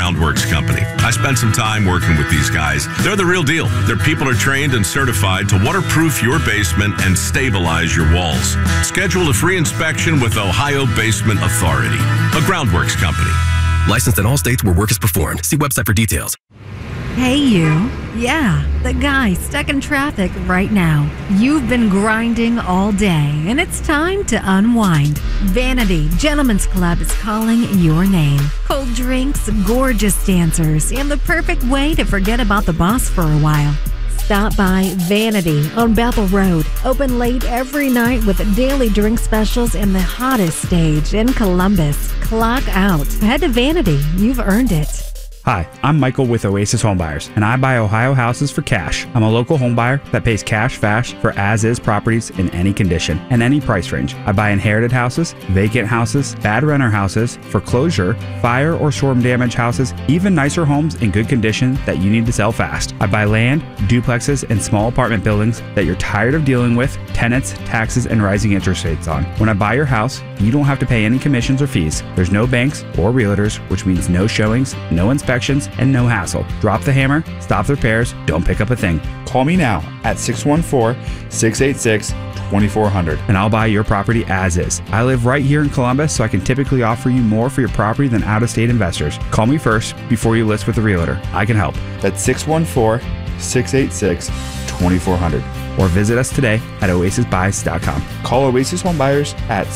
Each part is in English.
Groundworks Company. I spent some time working with these guys. They're the real deal. Their people are trained and certified to waterproof your basement and stabilize your walls. Schedule a free inspection with Ohio Basement Authority. A Groundworks Company. Licensed in all states where work is performed. See website for details. Hey, you. Yeah, the guy stuck in traffic right now. You've been grinding all day, and it's time to unwind. Vanity Gentlemen's Club is calling your name. Cold drinks, gorgeous dancers, and the perfect way to forget about the boss for a while. Stop by Vanity on Bethel Road. Open late every night with daily drink specials and the hottest stage in Columbus. Clock out. Head to Vanity. You've earned it. Hi, I'm Michael with Oasis Homebuyers, and I buy Ohio houses for cash. I'm a local homebuyer that pays cash fast for as-is properties in any condition and any price range. I buy inherited houses, vacant houses, bad renter houses, foreclosure, fire or storm damage houses, even nicer homes in good condition that you need to sell fast. I buy land, duplexes, and small apartment buildings that you're tired of dealing with tenants, taxes, and rising interest rates on. When I buy your house, you don't have to pay any commissions or fees. There's no banks or realtors, which means no showings, no inspections, and no hassle. Drop the hammer, stop the repairs, don't pick up a thing. Call me now at 614-686-2400 and I'll buy your property as is. I live right here in Columbus, so I can typically offer you more for your property than out-of-state investors. Call me first before you list with a realtor. I can help. That's 614-686-2400 or visit us today at oasisbuys.com. Call Oasis Home Buyers at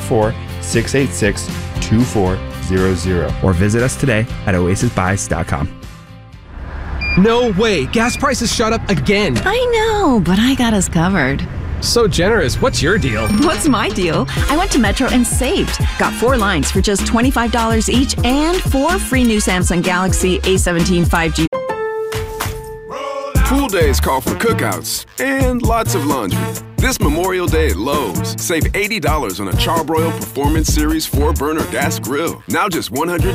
614-686-2400 or visit us today at oasisbuys.com. No way! Gas prices shot up again! I know, but I got us covered. So generous. What's your deal? What's my deal? I went to Metro and saved. Got 4 lines for just $25 each and 4 free new Samsung Galaxy A17 5G. Pool days call for cookouts and lots of laundry. This Memorial Day at Lowe's, save $80 on a Charbroil Performance Series 4-burner gas grill. Now just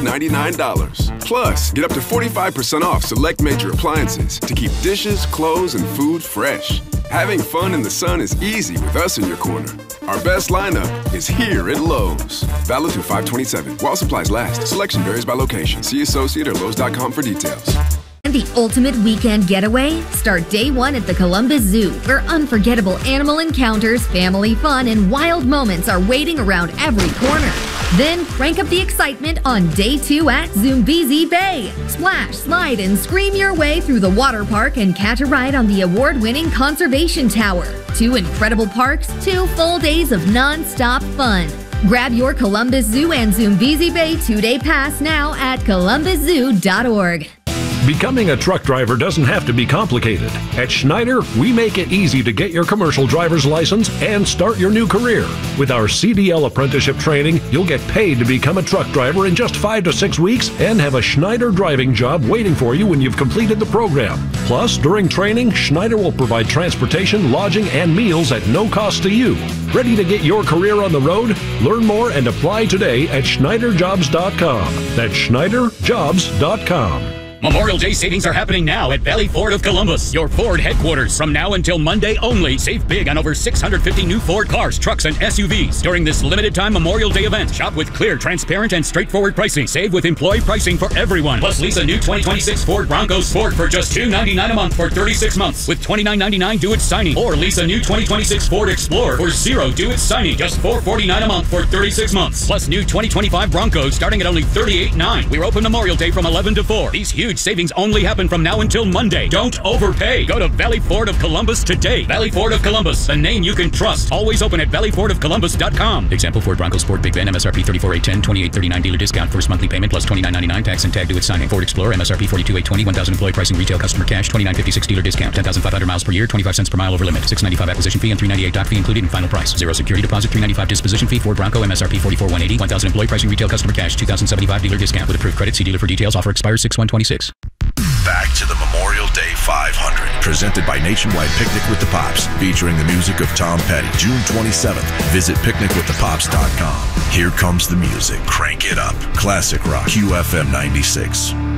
$199. Plus, get up to 45% off select major appliances to keep dishes, clothes, and food fresh. Having fun in the sun is easy with us in your corner. Our best lineup is here at Lowe's. Valid through 5/27. While supplies last. Selection varies by location. See associate or Lowe's.com for details. And the ultimate weekend getaway? Start day 1 at the Columbus Zoo, where unforgettable animal encounters, family fun, and wild moments are waiting around every corner. Then crank up the excitement on day 2 at Zoombezi Bay. Splash, slide, and scream your way through the water park and catch a ride on the award-winning Conservation Tower. 2 incredible parks, 2 full days of non-stop fun. Grab your Columbus Zoo and Zoombezi Bay 2-day pass now at columbuszoo.org. Becoming a truck driver doesn't have to be complicated. At Schneider, we make it easy to get your commercial driver's license and start your new career. With our CDL apprenticeship training, you'll get paid to become a truck driver in just 5 to 6 weeks and have a Schneider driving job waiting for you when you've completed the program. Plus, during training, Schneider will provide transportation, lodging, and meals at no cost to you. Ready to get your career on the road? Learn more and apply today at SchneiderJobs.com. That's SchneiderJobs.com. Memorial Day savings are happening now at Valley Ford of Columbus, your Ford headquarters. From now until Monday only, save big on over 650 new Ford cars, trucks, and SUVs. During this limited time Memorial Day event, shop with clear, transparent, and straightforward pricing. Save with employee pricing for everyone. Plus, lease a new 2026 Ford Bronco Sport for just $299 a month for 36 months with $29.99 due at signing. Or lease a new 2026 Ford Explorer for $0 due at signing, just $449 a month for 36 months. Plus, new 2025 Broncos starting at only $38.9. We're open Memorial Day from 11 to 4. These huge savings only happen from now until Monday. Don't overpay. Go to Valley Ford of Columbus today. Valley Ford of Columbus, the name you can trust. Always open at valleyfordofcolumbus.com. Example: Ford Bronco Sport Big Van, MSRP $34,810, $28,39 dealer discount. First monthly payment plus $29.99 tax and tag due at signing. Ford Explorer, MSRP $42,820, $1,000 employee pricing, retail customer cash, $29.56 dealer discount, 10,500 miles per year, 25 cents per mile over limit, $695 acquisition fee and $398 doc fee included in final price. 0 security deposit, $395 disposition fee. Ford Bronco, MSRP $44,180, $1,000 employee pricing, retail customer cash, $2,075 dealer discount with approved credit. See dealer for details. Offer expires 6/1/26. Back to the Memorial Day 500, presented by Nationwide Picnic with the Pops, featuring the music of Tom Petty. June 27th. Visit picnicwiththepops.com. Here comes the music. Crank it up. Classic rock. QFM 96.